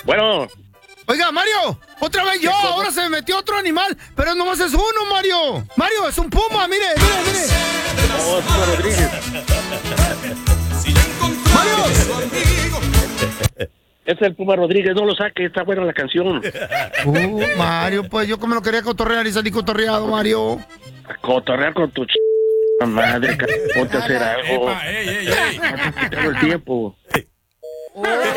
Bueno. Oiga, Mario, otra vez yo, ahora se me metió otro animal, pero nomás es uno, Mario. Mario, es un puma, mire. Oh, es Puma Rodríguez. Mario. Es el Puma Rodríguez, no lo saque, está buena la canción. Mario, pues yo como lo quería cotorrear y salí cotorreado, Mario. A cotorrear con tu madre, ponte a hacer algo. Ey. Estás quitando el tiempo.